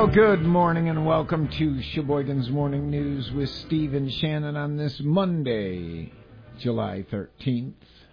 Well, good morning and welcome to Sheboygan's Morning News with Steve and Shannon on this Monday, July 13th,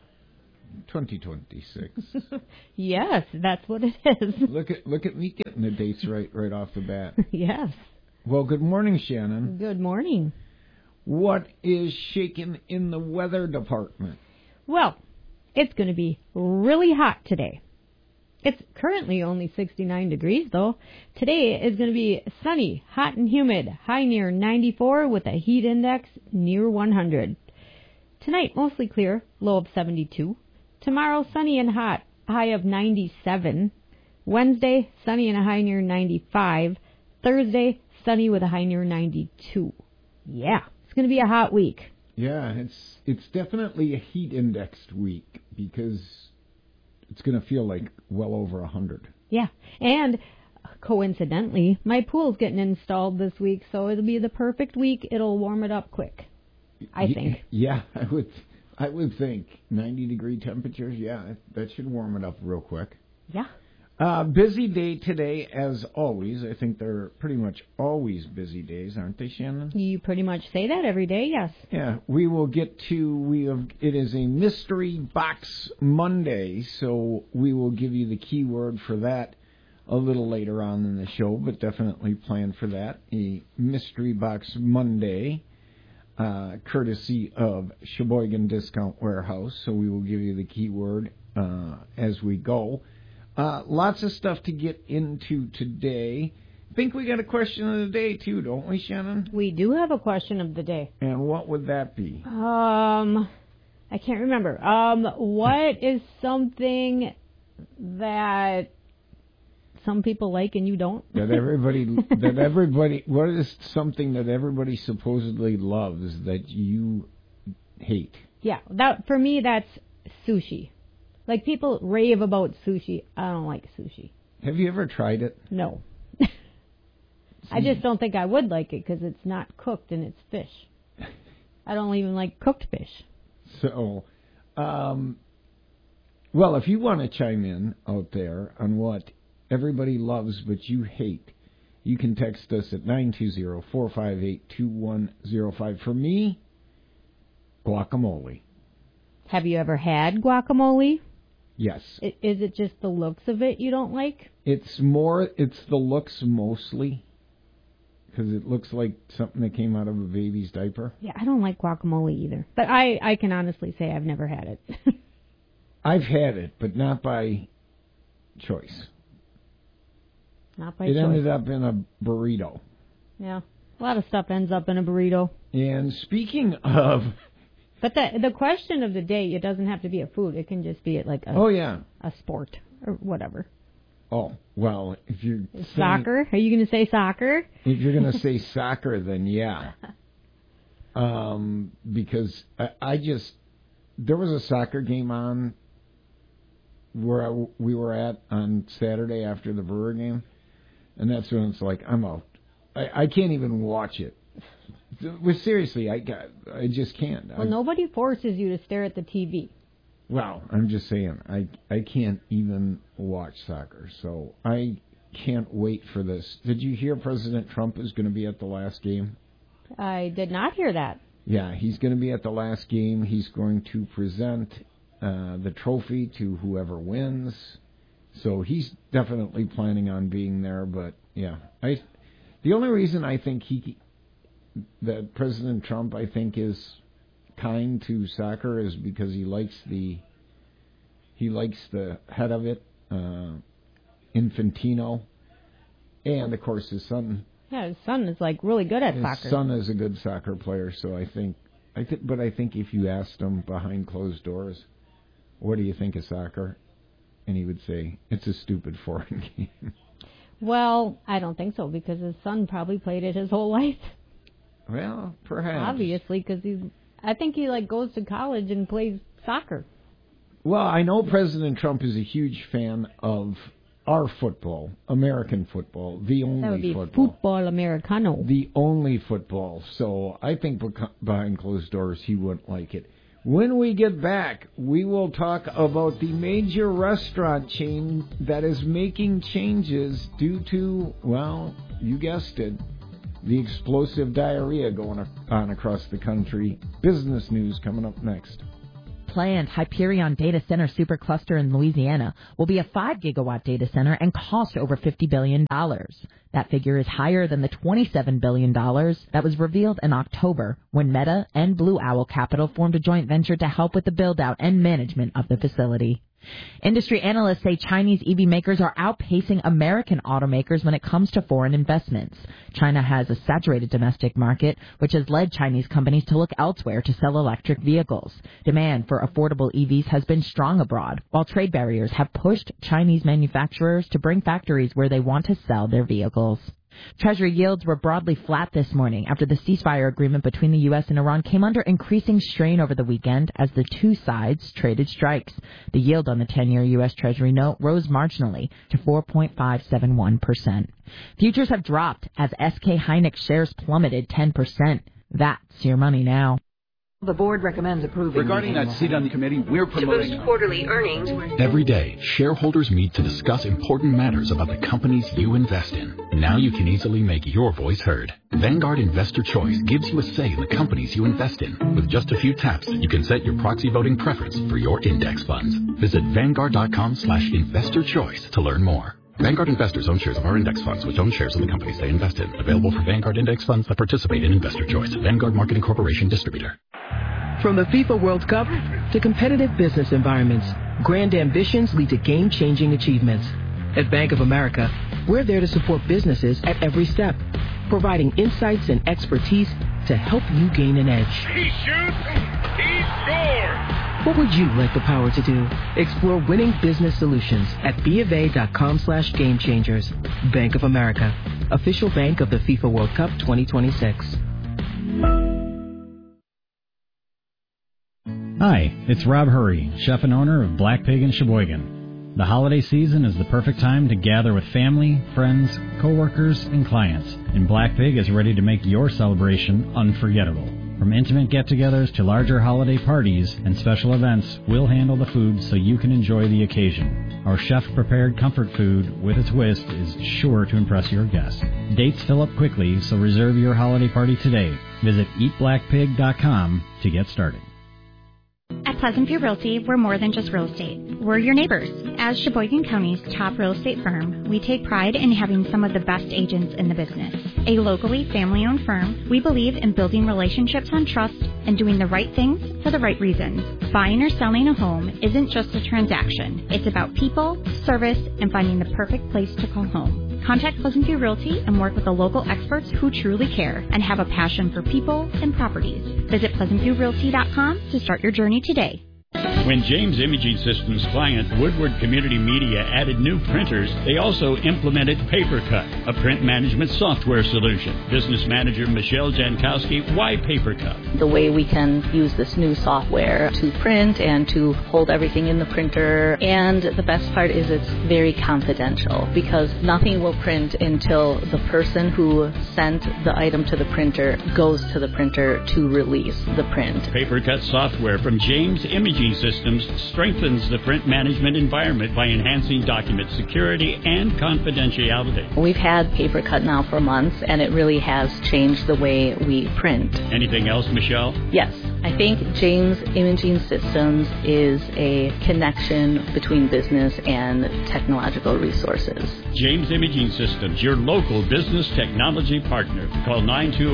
2026. Yes, that's what it is. Look at me getting the dates right off the bat. Yes. Well, good morning, Shannon. Good morning. What is shaking in the weather department? Well, it's going to be really hot today. It's currently only 69 degrees, though. Today is going to be sunny, hot and humid, high near 94 with a heat index near 100. Tonight, mostly clear, low of 72. Tomorrow, sunny and hot, high of 97. Wednesday, sunny and a high near 95. Thursday, sunny with a high near 92. Yeah, it's going to be a hot week. Yeah, it's definitely a heat indexed week because it's going to feel like well over 100. Yeah, and coincidentally, my pool's getting installed this week, so it'll be the perfect week. It'll warm it up quick, I think. Yeah, I would think 90-degree temperatures. Yeah, that should warm it up real quick. Yeah. Busy day today, as always. I think they're pretty much always busy days, aren't they, Shannon? You pretty much say that every day, yes. Yeah, we will get to, it is a Mystery Box Monday, so we will give you the keyword for that a little later on in the show, but definitely plan for that. A Mystery Box Monday, courtesy of Sheboygan Discount Warehouse, so we will give you the keyword as we go. Lots of stuff to get into today. I think we got a question of the day, too, don't we, Shannon? We do have a question of the day. And what would that be? I can't remember. What is something that some people like and you don't? What is something that everybody supposedly loves that you hate? Yeah, for me, that's sushi. Like, people rave about sushi. I don't like sushi. Have you ever tried it? No. I just don't think I would like it because it's not cooked and it's fish. I don't even like cooked fish. So, well, if you want to chime in out there on what everybody loves but you hate, you can text us at 920-458-2105. For me, guacamole. Have you ever had guacamole? Yes. Is it just the looks of it you don't like? It's the looks mostly, because it looks like something that came out of a baby's diaper. Yeah, I don't like guacamole either. But I can honestly say I've never had it. I've had it, but not by choice. Not by choice. It ended up in a burrito. Yeah, a lot of stuff ends up in a burrito. And speaking of... But the question of the day, it doesn't have to be a food. It can just be a sport or whatever. Oh, well, if you're soccer, are you going to say soccer? If you're going to say soccer, then yeah. Because there was a soccer game on where we were at on Saturday after the Brewer game, and that's when it's like, I'm out. I can't even watch it. Well, seriously, I just can't. Well, nobody forces you to stare at the TV. Well, I'm just saying, I can't even watch soccer, so I can't wait for this. Did you hear President Trump is going to be at the last game? I did not hear that. Yeah, he's going to be at the last game. He's going to present the trophy to whoever wins. So he's definitely planning on being there, but yeah. The only reason I think that President Trump, I think, is kind to soccer is because he likes the head of it, Infantino, and of course his son. Yeah, his son is like really good at soccer. His son is a good soccer player, so I think if you asked him behind closed doors, what do you think of soccer? And he would say, it's a stupid foreign game. Well, I don't think so, because his son probably played it his whole life. Well, perhaps. Obviously, because I think he goes to college and plays soccer. Well, I know President Trump is a huge fan of our football, American football, the only football. That would be football Americano. The only football. So I think behind closed doors he wouldn't like it. When we get back, we will talk about the major restaurant chain that is making changes due to, well, you guessed it, the explosive diarrhea going on across the country. Business news coming up next. Planned Hyperion Data Center Supercluster in Louisiana will be a 5-gigawatt data center and cost over $50 billion. That figure is higher than the $27 billion that was revealed in October when Meta and Blue Owl Capital formed a joint venture to help with the build-out and management of the facility. Industry analysts say Chinese EV makers are outpacing American automakers when it comes to foreign investments. China has a saturated domestic market, which has led Chinese companies to look elsewhere to sell electric vehicles. Demand for affordable EVs has been strong abroad, while trade barriers have pushed Chinese manufacturers to bring factories where they want to sell their vehicles. Treasury yields were broadly flat this morning after the ceasefire agreement between the U.S. and Iran came under increasing strain over the weekend as the two sides traded strikes. The yield on the 10-year U.S. Treasury note rose marginally to 4.571%. Futures have dropped as SK Hynix shares plummeted 10%. That's your money now. The board recommends approving. Regarding that seat on the committee, we're promoting to boost quarterly earnings. Every day, shareholders meet to discuss important matters about the companies you invest in. Now you can easily make your voice heard. Vanguard Investor Choice gives you a say in the companies you invest in. With just a few taps, you can set your proxy voting preference for your index funds. Visit Vanguard.com/investor choice to learn more. Vanguard investors own shares of our index funds, which own shares of the companies they invest in. Available for Vanguard index funds that participate in Investor Choice. Vanguard Marketing Corporation Distributor. From the FIFA World Cup to competitive business environments, grand ambitions lead to game-changing achievements. At Bank of America, we're there to support businesses at every step, providing insights and expertise to help you gain an edge. He shoots, he scores! What would you like the power to do? Explore winning business solutions at BofA.com/gamechangers. Bank of America, official bank of the FIFA World Cup 2026. Hi, it's Rob Hurry, chef and owner of Black Pig in Sheboygan. The holiday season is the perfect time to gather with family, friends, coworkers, and clients, and Black Pig is ready to make your celebration unforgettable. From intimate get-togethers to larger holiday parties and special events, we'll handle the food so you can enjoy the occasion. Our chef-prepared comfort food with a twist is sure to impress your guests. Dates fill up quickly, so reserve your holiday party today. Visit eatblackpig.com to get started. At Pleasant View Realty, we're more than just real estate. We're your neighbors. As Sheboygan County's top real estate firm, we take pride in having some of the best agents in the business. A locally family-owned firm, we believe in building relationships on trust and doing the right things for the right reasons. Buying or selling a home isn't just a transaction. It's about people, service, and finding the perfect place to call home. Contact Pleasant View Realty and work with the local experts who truly care and have a passion for people and properties. Visit PleasantViewRealty.com to start your journey today. When James Imaging Systems client Woodward Community Media added new printers, they also implemented PaperCut, a print management software solution. Business manager Michelle Jankowski, why PaperCut? The way we can use this new software to print and to hold everything in the printer. And the best part is it's very confidential because nothing will print until the person who sent the item to the printer goes to the printer to release the print. PaperCut software from James Imaging Systems strengthens the print management environment by enhancing document security and confidentiality. We've had PaperCut now for months, and it really has changed the way we print. Anything else, Michelle? Yes. I think James Imaging Systems is a connection between business and technological resources. James Imaging Systems, your local business technology partner. Call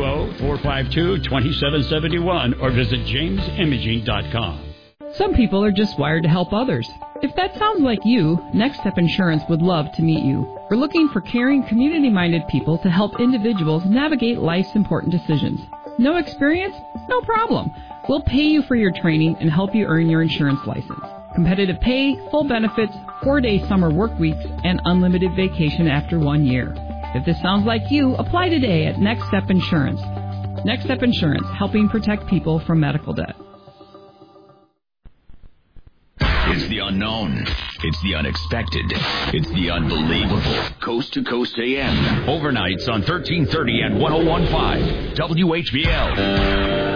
920-452-2771 or visit jamesimaging.com. Some people are just wired to help others. If that sounds like you, Next Step Insurance would love to meet you. We're looking for caring, community-minded people to help individuals navigate life's important decisions. No experience? No problem. We'll pay you for your training and help you earn your insurance license. Competitive pay, full benefits, 4-day summer work weeks, and unlimited vacation after 1 year. If this sounds like you, apply today at Next Step Insurance. Next Step Insurance, helping protect people from medical debt. It's the unknown. It's the unexpected. It's the unbelievable. Coast to Coast AM. Overnights on 1330 and 101.5 WHBL.